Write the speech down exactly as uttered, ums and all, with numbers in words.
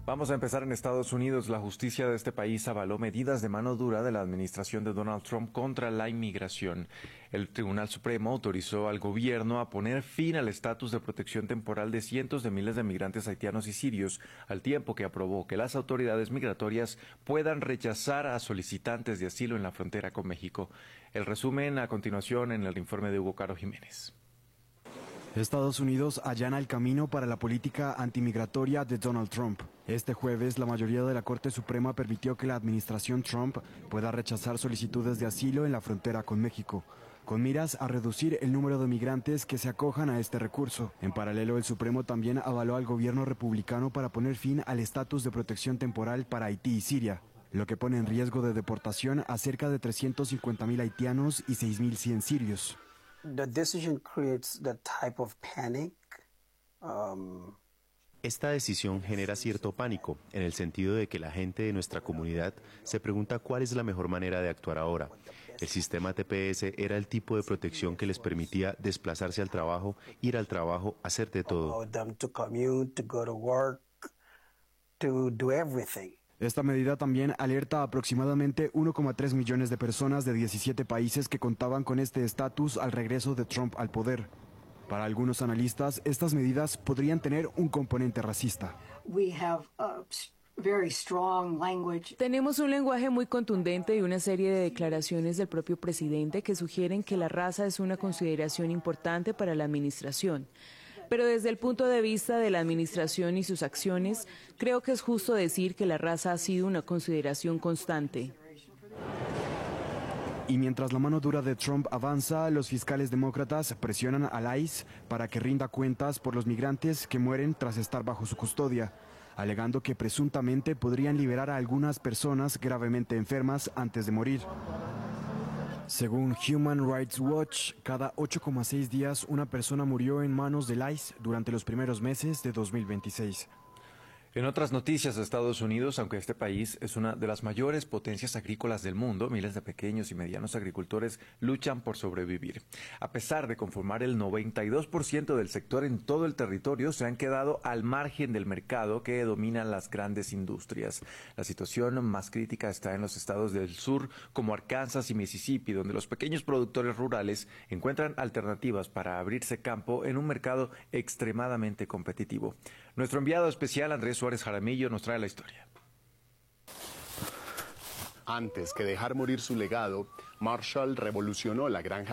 Vamos a empezar en Estados Unidos. La justicia de este país avaló medidas de mano dura de la administración de Donald Trump contra la inmigración. El Tribunal Supremo autorizó al gobierno a poner fin al estatus de protección temporal de cientos de miles de migrantes haitianos y sirios, al tiempo que aprobó que las autoridades migratorias puedan rechazar a solicitantes de asilo en la frontera con México. El resumen a continuación en el informe de Hugo Caro Jiménez. Estados Unidos allana el camino para la política antimigratoria de Donald Trump. Este jueves, la mayoría de la Corte Suprema permitió que la administración Trump pueda rechazar solicitudes de asilo en la frontera con México, con miras a reducir el número de migrantes que se acojan a este recurso. En paralelo, el Supremo también avaló al gobierno republicano para poner fin al estatus de protección temporal para Haití y Siria, lo que pone en riesgo de deportación a cerca de trescientos cincuenta mil haitianos y seis mil cien sirios. The decision creates the type of panic. Um... Esta decisión genera cierto pánico, en el sentido de que la gente de nuestra comunidad se pregunta cuál es la mejor manera de actuar ahora. El sistema T P S era el tipo de protección que les permitía desplazarse al trabajo, ir al trabajo, hacer de todo. Esta medida también alerta a aproximadamente uno coma tres millones de personas de diecisiete países que contaban con este estatus al regreso de Trump al poder. Para algunos analistas, estas medidas podrían tener un componente racista. Tenemos un lenguaje muy contundente y una serie de declaraciones del propio presidente que sugieren que la raza es una consideración importante para la administración. Pero desde el punto de vista de la administración y sus acciones, creo que es justo decir que la raza ha sido una consideración constante. Y mientras la mano dura de Trump avanza, los fiscales demócratas presionan al I C E para que rinda cuentas por los migrantes que mueren tras estar bajo su custodia, alegando que presuntamente podrían liberar a algunas personas gravemente enfermas antes de morir. Según Human Rights Watch, cada ocho coma seis días una persona murió en manos del I C E durante los primeros meses de dos mil veintiséis. En otras noticias de Estados Unidos, aunque este país es una de las mayores potencias agrícolas del mundo, miles de pequeños y medianos agricultores luchan por sobrevivir. A pesar de conformar el noventa y dos por ciento del sector en todo el territorio, se han quedado al margen del mercado que dominan las grandes industrias. La situación más crítica está en los estados del sur, como Arkansas y Mississippi, donde los pequeños productores rurales encuentran alternativas para abrirse campo en un mercado extremadamente competitivo. Nuestro enviado especial, Andrés Suárez Jaramillo, nos trae la historia. Antes que dejar morir su legado, Marshall revolucionó la granja